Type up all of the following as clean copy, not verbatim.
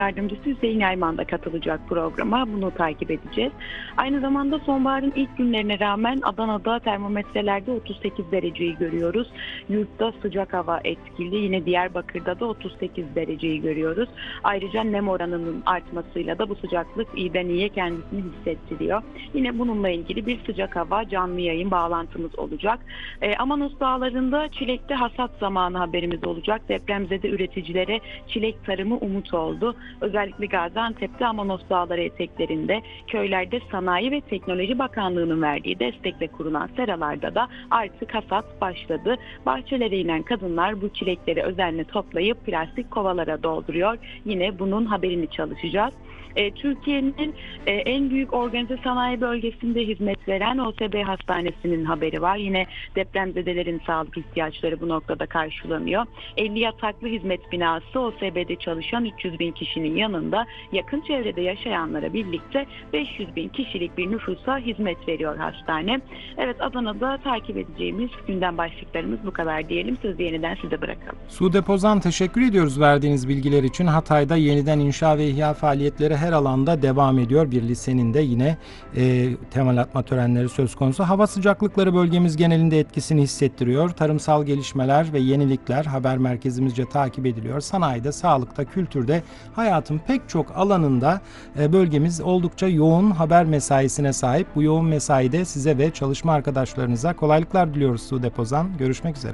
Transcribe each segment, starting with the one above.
Yardımcısı Hüseyin Yayman da katılacak programa. Bunu takip edeceğiz. Aynı zamanda sonbaharın ilk günlerine rağmen Adana'da termometrelerde 38 dereceyi görüyoruz. Yurtta sıcak hava etkili. Yine Diyarbakır'da da 38 dereceyi görüyoruz. Ayrıca nem oranının artmasıyla da bu sıcaklık iyiden iyiye kendisini hissettiriyor. Yine bununla ilgili bir sıcak hava canlı yayın bağlantımız olacak. Amanos Dağları'nda çilekte hasat zamanı haberimiz olacak. Depremzede üreticilere çilek tarımı umut oldu. Özellikle Gaziantep'te Amanos Dağları eteklerinde, köylerde Sanayi ve Teknoloji Bakanlığı'nın verdiği destekle kurulan seralarda da artık hasat başladı. Bahçelere inen kadınlar bu çilekleri özenle toplayıp plastik kovalara dolduruyor. Yine bunun haberini çalışacağız. Türkiye'nin en büyük organize sanayi bölgesinde hizmet veren OSB Hastanesi'nin haberi var. Yine depremzedelerin sağlık ihtiyaçları bu noktada karşılanıyor. 50 yataklı hizmet binası OSB'de çalışan 300 bin kişinin yanında yakın çevrede yaşayanlara birlikte 500 bin kişilik bir nüfusa hizmet veriyor hastane. Evet, Adana'da takip edeceğimiz gündem başlıklarımız bu kadar diyelim. Sözü yeniden size bırakalım. Sude Pozan, teşekkür ediyoruz verdiğiniz bilgiler için. Hatay'da yeniden inşa ve ihya faaliyetleri her alanda devam ediyor. Bir lisenin de yine temel atma törenleri söz konusu. Hava sıcaklıkları bölgemiz genelinde etkisini hissettiriyor. Tarımsal gelişmeler ve yenilikler haber merkezimizce takip ediliyor. Sanayide, sağlıkta, kültürde, hayatın pek çok alanında bölgemiz oldukça yoğun haber mesaisine sahip. Bu yoğun mesaide size ve çalışma arkadaşlarınıza kolaylıklar diliyoruz Sude Pozan. Görüşmek üzere.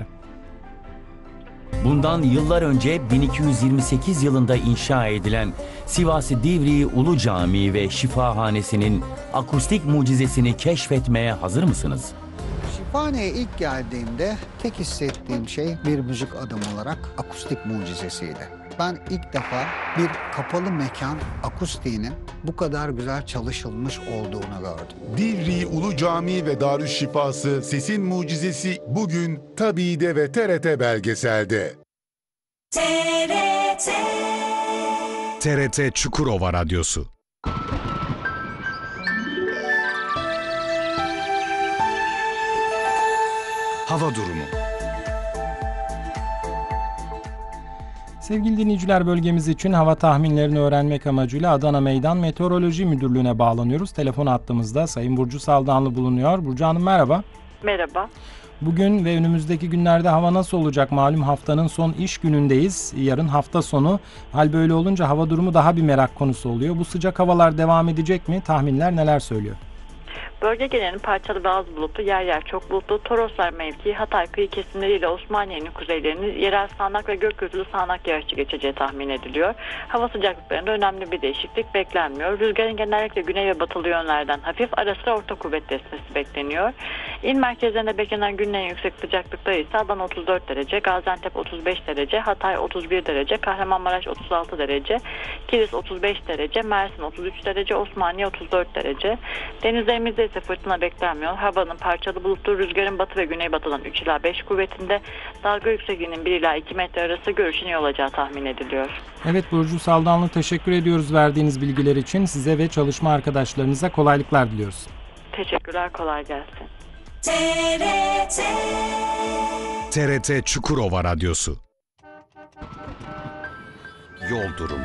Bundan yıllar önce 1228 yılında inşa edilen Sivas Divriği Ulu Camii ve Şifahanesi'nin akustik mucizesini keşfetmeye hazır mısınız? Şifahane'ye ilk geldiğimde tek hissettiğim şey bir müzik adamı olarak akustik mucizesiydi. Ben ilk defa bir kapalı mekan akustiğinin bu kadar güzel çalışılmış olduğunu gördüm. Divriği Ulu Camii ve Darüşşifası Sesin Mucizesi bugün TABİ'de ve TRT Belgesel'de. TRT Çukurova Radyosu. Hava durumu. Sevgili dinleyiciler, bölgemiz için hava tahminlerini öğrenmek amacıyla Adana Meydan Meteoroloji Müdürlüğü'ne bağlanıyoruz. Telefon hattımızda Sayın Burcu Saldanlı bulunuyor. Burcu Hanım, merhaba. Merhaba. Bugün ve önümüzdeki günlerde hava nasıl olacak? Malum haftanın son iş günündeyiz. Yarın hafta sonu. Hal böyle olunca hava durumu daha bir merak konusu oluyor. Bu sıcak havalar devam edecek mi? Tahminler neler söylüyor? Bölge genelinin parçalı ve az bulutlu, yer yer çok bulutlu, Toroslar mevkii, Hatay kıyı kesimleriyle Osmaniye'nin kuzeylerini yerel sağanak ve gökyüzülü sağanak yağışlı geçeceği tahmin ediliyor. Hava sıcaklıklarında önemli bir değişiklik beklenmiyor. Rüzgarın genellikle güney ve batılı yönlerden hafif, ara sıra orta kuvvetli esmesi bekleniyor. İl merkezlerinde beklenen günün en yüksek sıcaklıkları ise Adana 34 derece, Gaziantep 35 derece, Hatay 31 derece, Kahramanmaraş 36 derece, Kilis 35 derece, Mersin 33 derece, Osmaniye 34 derece. Denizlerimizde ise fırtına beklenmiyor. Havanın parçalı bulutlu, rüzgarın batı ve güneybatıdan 3 ila 5 kuvvetinde, dalga yüksekliğinin 1 ila 2 metre arası görüşün iyi olacağı tahmin ediliyor. Evet Burcu Saldanlı, teşekkür ediyoruz verdiğiniz bilgiler için. Size ve çalışma arkadaşlarınıza kolaylıklar diliyoruz. Teşekkürler, kolay gelsin. TRT Çukurova Radyosu. Yol durumu.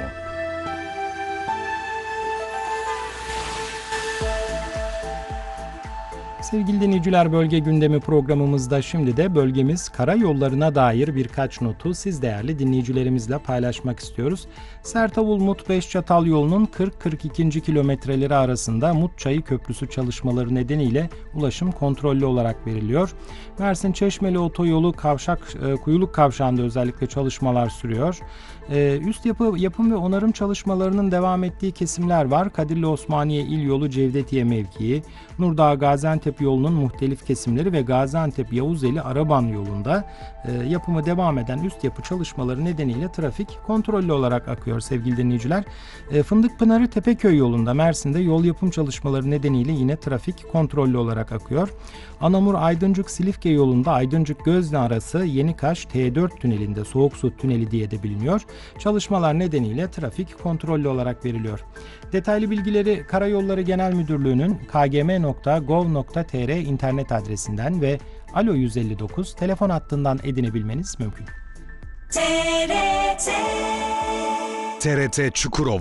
Sevgili dinleyiciler, Bölge Gündemi programımızda şimdi de bölgemiz karayollarına dair birkaç notu siz değerli dinleyicilerimizle paylaşmak istiyoruz. Sertavul-Mut Beşçatal yolunun 40-42. kilometreleri arasında Mutçayı Köprüsü çalışmaları nedeniyle ulaşım kontrollü olarak veriliyor. Mersin-Çeşmeli otoyolu Kuyuluk Kavşağı'nda özellikle çalışmalar sürüyor. Üst yapım ve onarım çalışmalarının devam ettiği kesimler var. Kadirli Osmaniye İl Yolu Cevdetiye mevkii, Nurdağ Gaziantep yolunun muhtelif kesimleri ve Gaziantep Yavuzeli Araban yolunda yapımı devam eden üst yapı çalışmaları nedeniyle trafik kontrollü olarak akıyor sevgili dinleyiciler. Fındıkpınarı Tepeköy yolunda Mersin'de yol yapım çalışmaları nedeniyle yine trafik kontrollü olarak akıyor. Anamur Aydıncık Silifke yolunda Aydıncık Gözne arası Yenikaş T4 tünelinde Soğuk Su Tüneli diye de biliniyor. Çalışmalar nedeniyle trafik kontrollü olarak veriliyor. Detaylı bilgileri Karayolları Genel Müdürlüğü'nün kgm.gov.tr internet adresinden ve Alo 159 telefon hattından edinebilmeniz mümkün. TRT Çukurova